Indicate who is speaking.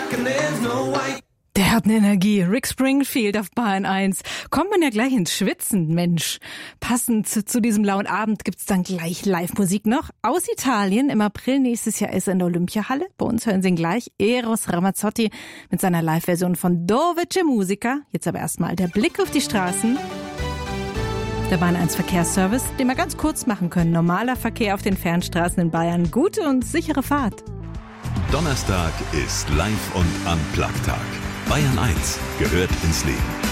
Speaker 1: Der hat eine Energie. Rick Springfield auf Bayern 1. Kommt man ja gleich ins Schwitzen, Mensch. Passend zu diesem lauen Abend gibt's dann gleich Live-Musik noch aus Italien. Im April nächstes Jahr ist er in der Olympiahalle. Bei uns hören Sie ihn gleich. Eros Ramazzotti mit seiner Live-Version von Dove c'è musica. Jetzt aber erstmal der Blick auf die Straßen. Der Bahn 1 Verkehrsservice, den wir ganz kurz machen können. Normaler Verkehr auf den Fernstraßen in Bayern. Gute und sichere Fahrt.
Speaker 2: Donnerstag ist Live- und Unplugged-Tag. Bayern 1 gehört ins Leben.